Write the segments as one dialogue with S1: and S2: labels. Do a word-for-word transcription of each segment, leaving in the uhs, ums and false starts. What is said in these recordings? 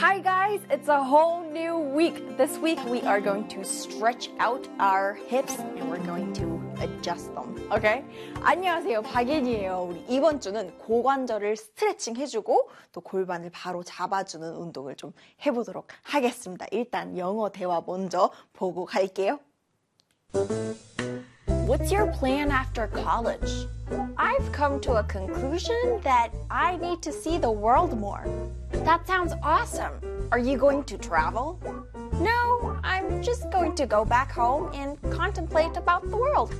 S1: Hi guys, it's a whole new week. This week we are going to stretch out our hips and we're going to adjust them. Okay? 안녕하세요, 박예니에요. 우리 이번 주는 고관절을 스트레칭 해주고 또 골반을 바로 잡아주는 운동을 좀 해보도록 하겠습니다. 일단 영어 대화 먼저 보고 갈게요. What's your plan after college? I've come to a conclusion that I need to see the world more. That sounds awesome. Are you going to travel? No, I'm just going to go back home and contemplate about the world.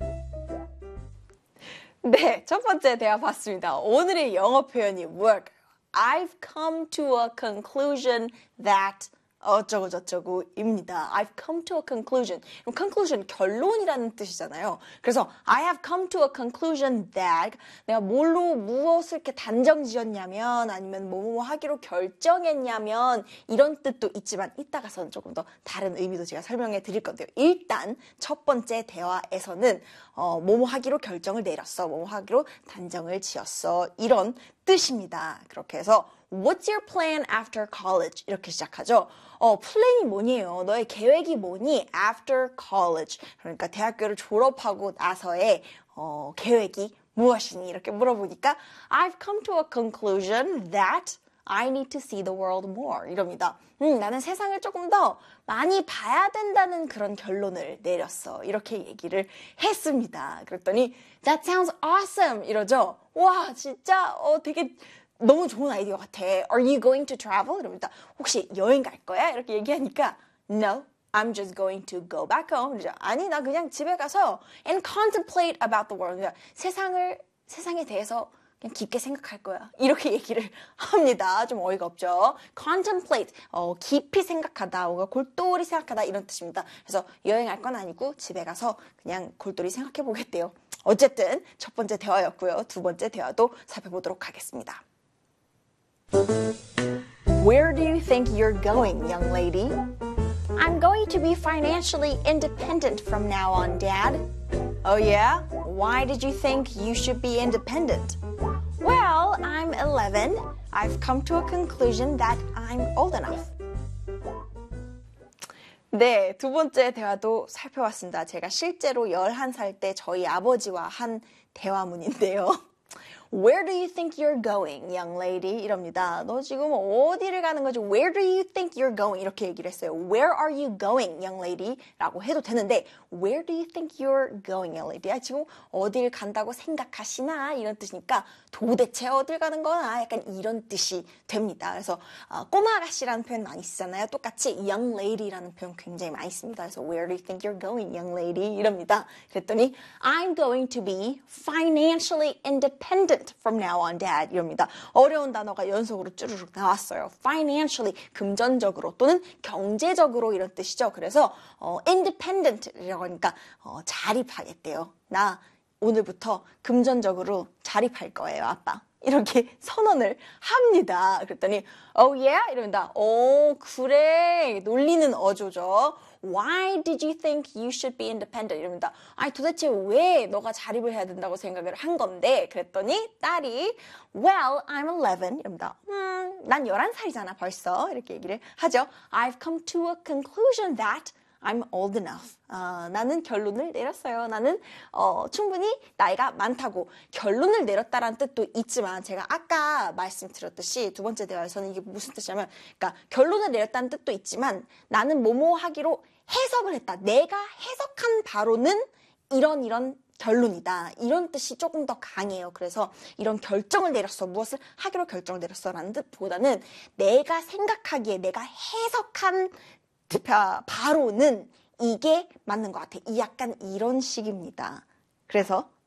S1: 네, 첫 번째 대화 봤습니다. 오늘의 영어 표현이 무엇일까요? I've come to a conclusion that 어쩌고 저쩌고입니다. I've come to a conclusion. conclusion 결론이라는 뜻이잖아요. 그래서 I have come to a conclusion that 내가 뭘로 무엇을 이렇게 단정 지었냐면 아니면 뭐뭐 하기로 결정했냐면 이런 뜻도 있지만 이따가서는 조금 더 다른 의미도 제가 설명해 드릴 건데요. 일단 첫 번째 대화에서는 어, 뭐뭐 하기로 결정을 내렸어. 뭐뭐 하기로 단정을 지었어. 이런 뜻입니다. 그렇게 해서 What's your plan after college? 이렇게 시작하죠. 어, 플랜이 뭐니에요? 너의 계획이 뭐니? After college. 그러니까 대학교를 졸업하고 나서의 어, 계획이 무엇이니? 이렇게 물어보니까 I've come to a conclusion that I need to see the world more. 이럽니다. 음, 나는 세상을 조금 더 많이 봐야 된다는 그런 결론을 내렸어. 이렇게 얘기를 했습니다. 그랬더니 That sounds awesome. 이러죠. 와, 진짜 어, 되게 너무 좋은 아이디어 같아. Are you going to travel? 이럽니다. 혹시 여행 갈 거야? 이렇게 얘기하니까 No, I'm just going to go back home. 그러죠. 아니, 나 그냥 집에 가서 and contemplate about the world. 그러니까 세상을, 세상에 대해서 그냥 깊게 생각할 거야. 이렇게 얘기를 합니다. 좀 어이가 없죠. Contemplate, 어, 깊이 생각하다, 뭔가 골똘히 생각하다 이런 뜻입니다. 그래서 여행할 건 아니고 집에 가서 그냥 골똘히 생각해 보겠대요. 어쨌든 첫 번째 대화였고요. 두 번째 대화도 살펴보도록 하겠습니다. Where do you think you're going, young lady? I'm going to be financially independent from now on, Dad. Oh yeah? Why did you think you should be independent? Well, I'm eleven. I've come to a conclusion that I'm old enough. 네, 두 번째 대화도 살펴봤습니다. 제가 실제로 열한 살 때 저희 아버지와 한 대화문인데요. Where do you think you're going, young lady? 이럽니다. 너 지금 어디를 가는 거지? Where do you think you're going? 이렇게 얘기를 했어요. Where are you going, young lady? 라고 해도 되는데 Where do you think you're going, young lady? 아, 지금 어딜 간다고 생각하시나? 이런 뜻이니까 도대체 어딜 가는 거나? 약간 이런 뜻이 됩니다. 그래서 어, 꼬마 아가씨라는 표현 많이 쓰잖아요. 똑같이 young lady라는 표현 굉장히 많이 씁니다. 그래서 Where do you think you're going, young lady? 이럽니다. 그랬더니 I'm going to be financially independent from now on, Dad. 이럽니다. 어려운 단어가 연속으로 쭈르륵 나왔어요. Financially, 금전적으로 또는 경제적으로 이런 뜻이죠. 그래서 어, independent이라고 하니까 어, 자립하겠대요. 나 오늘부터 금전적으로 자립할 거예요, 아빠. 이렇게 선언을 합니다. 그랬더니 Oh yeah? 이럽니다. 오, 그래. 놀리는 어조죠. Why did you think you should be independent? 이럽니다. 아니 도대체 왜 너가 자립을 해야 된다고 생각을 한 건데? 그랬더니 딸이 Well, I'm eleven. 이럽니다. 음, 난 열한 살이잖아 벌써. 이렇게 얘기를 하죠. I've come to a conclusion that I'm old enough. 어, 나는 결론을 내렸어요. 나는 어, 충분히 나이가 많다고 결론을 내렸다라는 뜻도 있지만 제가 아까 말씀드렸듯이 두 번째 대화에서는 이게 무슨 뜻이냐면 그러니까 결론을 내렸다는 뜻도 있지만 나는 뭐뭐 하기로 해석을 했다. 내가 해석한 바로는 이런 이런 결론이다. 이런 뜻이 조금 더 강해요. 그래서 이런 결정을 내렸어. 무엇을 하기로 결정을 내렸어. 라는 뜻보다는 내가 생각하기에 내가 해석한 바로는 이게 맞는 것 같아. 이 약간 이런 식입니다. 그래서